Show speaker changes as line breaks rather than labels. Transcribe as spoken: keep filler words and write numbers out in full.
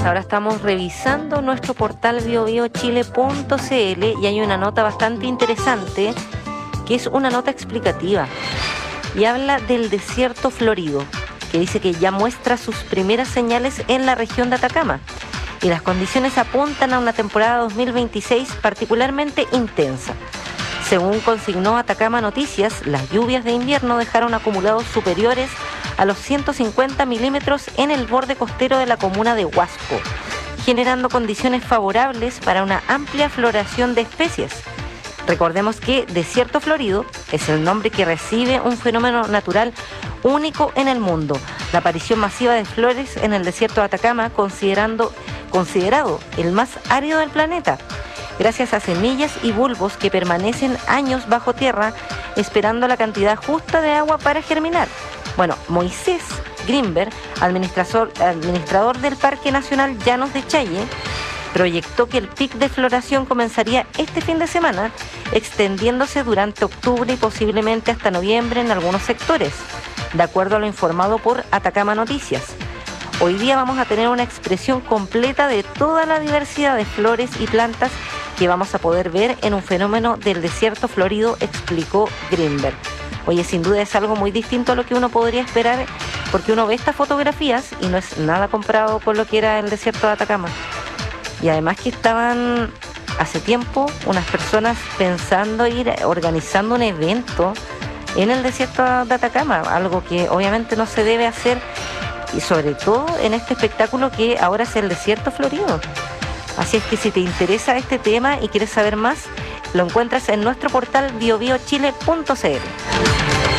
ahora estamos revisando nuestro portal bio bio chile punto c l y hay una nota bastante interesante que es una nota explicativa y habla del desierto florido, que dice que ya muestra sus primeras señales en la región de Atacama y las condiciones apuntan a una temporada dos mil veintiséis particularmente intensa. Según consignó Atacama Noticias, las lluvias de invierno dejaron acumulados superiores a los ciento cincuenta milímetros en el borde costero de la comuna de Huasco, generando condiciones favorables para una amplia floración de especies. Recordemos que desierto florido es el nombre que recibe un fenómeno natural único en el mundo, la aparición masiva de flores en el desierto de Atacama, considerando, considerado el más árido del planeta, gracias a semillas y bulbos que permanecen años bajo tierra esperando la cantidad justa de agua para germinar. Bueno, Moisés Grimberg, administrador, administrador del Parque Nacional Llanos de Challe, proyectó que el pic de floración comenzaría este fin de semana, extendiéndose durante octubre y posiblemente hasta noviembre en algunos sectores, de acuerdo a lo informado por Atacama Noticias. Hoy día vamos a tener una expresión completa de toda la diversidad de flores y plantas que vamos a poder ver en un fenómeno del desierto florido, explicó Grimberg. Oye, sin duda es algo muy distinto a lo que uno podría esperar, porque uno ve estas fotografías y no es nada comparado con lo que era el desierto de Atacama. Y además que estaban hace tiempo unas personas pensando ir organizando un evento en el desierto de Atacama, algo que obviamente no se debe hacer, y sobre todo en este espectáculo que ahora es el desierto florido. Así es que si te interesa este tema y quieres saber más, lo encuentras en nuestro portal bio bio chile punto c l.